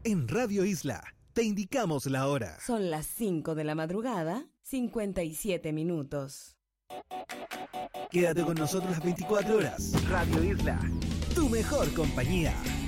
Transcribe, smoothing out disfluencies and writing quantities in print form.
En Radio Isla te indicamos la hora. Son las 5 de la madrugada, 57 minutos. Quédate con nosotros las 24 horas. Radio Isla, tu mejor compañía.